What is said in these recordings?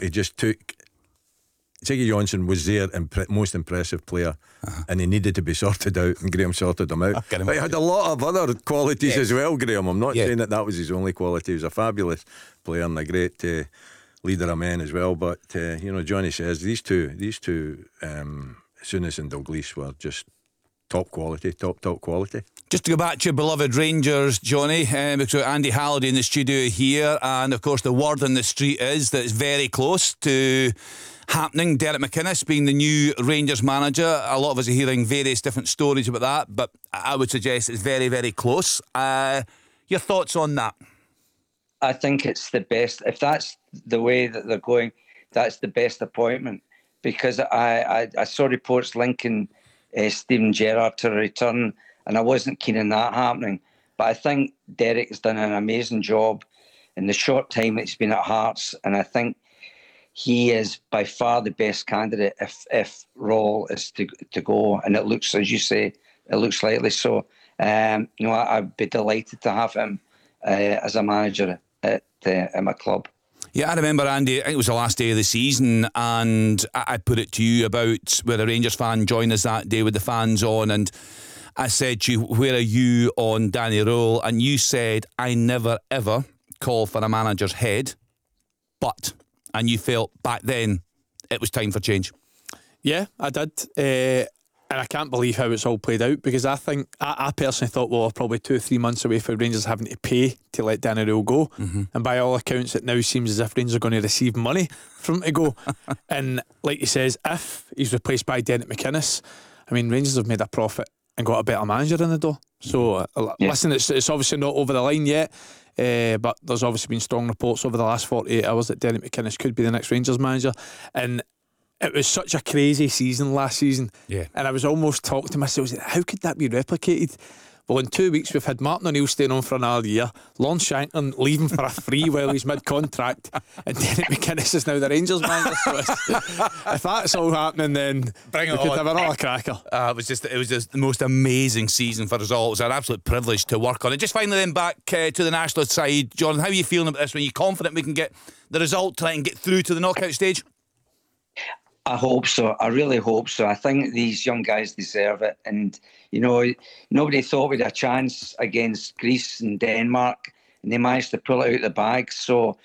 he just took. Ziggy Johnson was their most impressive player, and he needed to be sorted out, and Graham sorted him out. But he had a lot of other qualities as well, Graham. I'm not saying that was his only quality. He was a fabulous player and a great leader of men as well. But Johnny says these two, Souness and Dalglish, were just top quality. Just to go back to your beloved Rangers, Johnny, because we've got Andy Halliday in the studio here, and of course the word on the street is that it's very close to happening. Derek McInnes being the new Rangers manager. A lot of us are hearing various different stories about that, but I would suggest it's very, very close. Your thoughts on that? I think it's the best. If that's the way that they're going, that's the best appointment, because I saw reports linking Steven Gerrard to a return, and I wasn't keen on that happening. But I think Derek has done an amazing job in the short time that he's been at Hearts, and I think he is by far the best candidate if Raul is to go, and it looks, as you say, it looks likely. So, I'd be delighted to have him as a manager at my club. Yeah, I remember, Andy, I think it was the last day of the season, and I put it to you about where a Rangers fan joined us that day with the fans on, and I said to you, where are you on Danny Röhl? And you said, I never ever call for a manager's head, and you felt back then it was time for change. Yeah, I did. And I can't believe how it's all played out, because I think I personally thought, well, we're probably 2 or 3 months away from Rangers having to pay to let Danny Röhl go. And by all accounts, it now seems as if Rangers are going to receive money from him to go. And like he says, if he's replaced by Derek McInnes, I mean, Rangers have made a profit and got a better manager in the door. So listen, it's obviously not over the line yet, but there's obviously been strong reports over the last 48 hours that Derek McInnes could be the next Rangers manager. And it was such a crazy season last season, and I was almost talking to myself, how could that be replicated? Well, in 2 weeks we've had Martin O'Neill staying on for another year, Lon Shanklin leaving for a free while he's mid-contract, and Derek McInnes is now the Rangers manager. So if that's all happening, then we could have another cracker. It was just the most amazing season for us all. It was an absolute privilege to work on it. Just finally then back to the national side, John, how are you feeling about this? Are you confident we can get the result tonight and get through to the knockout stage? I hope so. I really hope so. I think these young guys deserve it. And, nobody thought we'd a chance against Greece and Denmark, and they managed to pull it out of the bag. So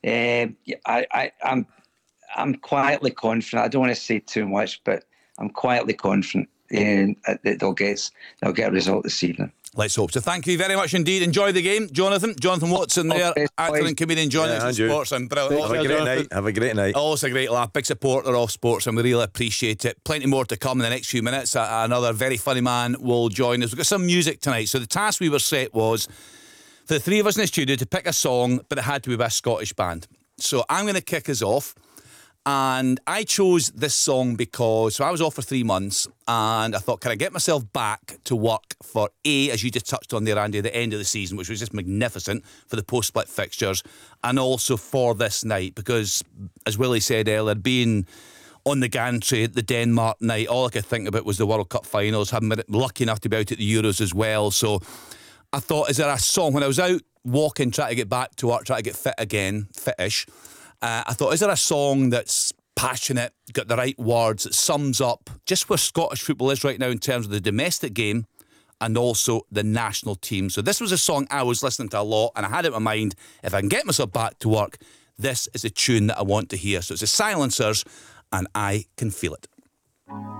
I'm quietly confident. I don't want to say too much, but I'm quietly confident that they'll get a result this evening. Let's hope so. Thank you very much indeed. Enjoy the game, Jonathan Watson there, actor and comedian Jonathan Sports. And have a great night. Always a great laugh. Big supporter of sports, and we really appreciate it. Plenty more to come in the next few minutes. Another very funny man will join us. We've got some music tonight. So the task we were set was for the three of us in the studio to pick a song, but it had to be by a Scottish band. So I'm going to kick us off. And I chose this song because I was off for 3 months, and I thought, can I get myself back to work for as you just touched on there, Andy, the end of the season, which was just magnificent for the post-split fixtures, and also for this night, because as Willie said earlier, being on the gantry at the Denmark night, all I could think about was the World Cup finals, having been lucky enough to be out at the Euros as well. So I thought, is there a song, when I was out walking, trying to get back to work, trying to get fit again, fit-ish, I thought, is there a song that's passionate, got the right words, that sums up just where Scottish football is right now in terms of the domestic game and also the national team? So this was a song I was listening to a lot, and I had it in my mind, if I can get myself back to work, this is a tune that I want to hear. So it's the Silencers, and I Can Feel It.